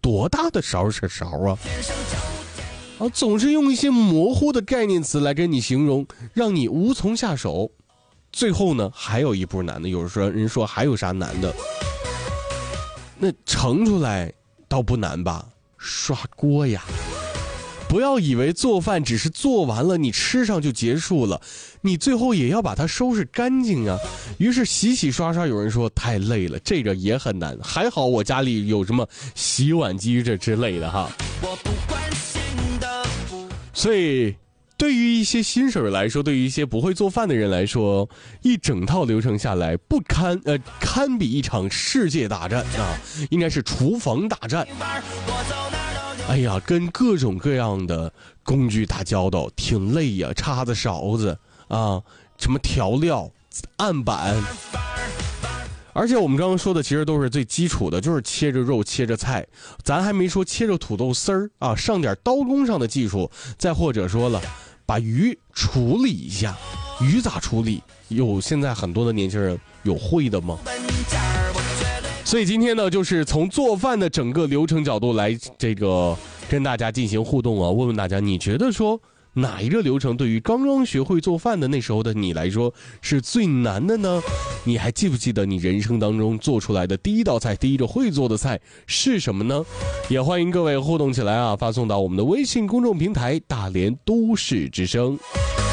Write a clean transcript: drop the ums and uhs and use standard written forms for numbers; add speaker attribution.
Speaker 1: 多大的勺是勺啊？总是用一些模糊的概念词来跟你形容，让你无从下手。最后呢，还有一步难的，有人说还有啥难的？那盛出来倒不难吧？刷锅呀！不要以为做饭只是做完了你吃上就结束了，你最后也要把它收拾干净啊。于是洗洗刷刷，有人说太累了，这个也很难。还好我家里有什么洗碗机这之类的哈。所以对于一些新手来说，对于一些不会做饭的人来说，一整套流程下来堪比一场世界大战啊，应该是厨房大战。哎呀，跟各种各样的工具打交道，挺累呀，叉子、勺子啊，什么调料、案板。而且我们刚刚说的其实都是最基础的，就是切着肉、切着菜，咱还没说切着土豆丝儿啊，上点刀工上的技术，再或者说了，把鱼处理一下。鱼咋处理？现在很多的年轻人有会的吗？所以今天呢，就是从做饭的整个流程角度来跟大家进行互动啊，问问大家，你觉得说哪一个流程对于刚刚学会做饭的那时候的你来说是最难的呢？你还记不记得你人生当中做出来的第一道菜，第一个会做的菜是什么呢？也欢迎各位互动起来啊，发送到我们的微信公众平台大连都市之声。